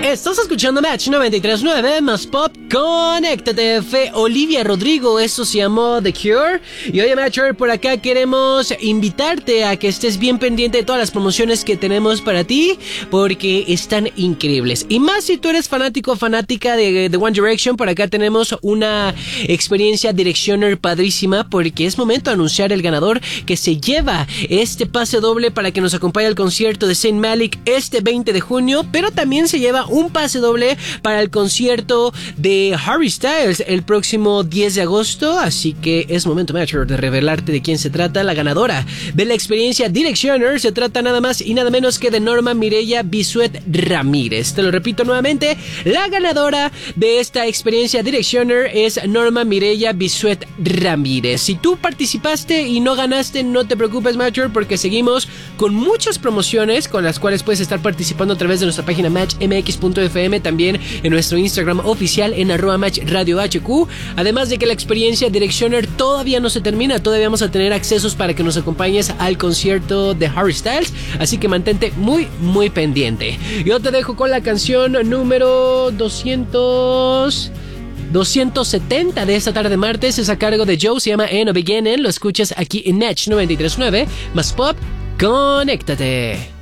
Estás escuchando Match 93.9 más Pop. Conéctate. Fue Olivia Rodrigo. Eso se llamó The Cure. Y oye, Matcher, por acá queremos invitarte a que estés bien pendiente de todas las promociones que tenemos para ti, porque están increíbles. Y más si tú eres fanático o fanática de One Direction, por acá tenemos una experiencia Directioner padrísima, porque es momento de anunciar el ganador que se lleva este pase doble para que nos acompañe al concierto de Zayn Malik este 20 de junio, pero también se lleva un pase doble para el concierto de Harry Styles el próximo 10 de agosto, así que es momento, Matcher, de revelarte de quién se trata. La ganadora de la experiencia Directioner se trata nada más y nada menos que de Norma Mireya Bisuet Ramírez. Te lo repito nuevamente, la ganadora de esta experiencia Directioner es Norma Mireya Bisuet Ramírez. Si tú participaste y no ganaste, no te preocupes, Matcher, porque seguimos con muchas promociones con las cuales puedes estar participando a través de nuestra página matchmx.fm, también en nuestro Instagram oficial en @matchradiohq. Además de que la experiencia Directioner todavía no se termina, todavía vamos a tener accesos para que nos acompañes al concierto de Harry Styles, así que mantente muy pendiente. Yo te dejo con la canción número 270 de esta tarde martes, es a cargo de Joe, se llama In a Beginning, lo escuchas aquí en Match 93.9 más Pop. Conéctate.